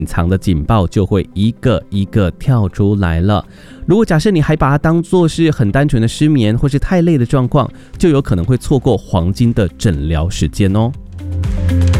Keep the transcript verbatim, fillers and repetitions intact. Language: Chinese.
隐藏的警报就会一个一个跳出来了。如果假设你还把它当作是很单纯的失眠或是太累的状况，就有可能会错过黄金的诊疗时间哦。